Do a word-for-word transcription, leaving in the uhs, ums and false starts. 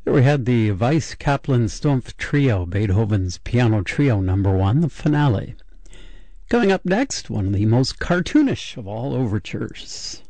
Here we had the Weiss Kaplan Stumpf Trio, Beethoven's Piano Trio number one, the finale. Coming up next, one of the most cartoonish of all overtures.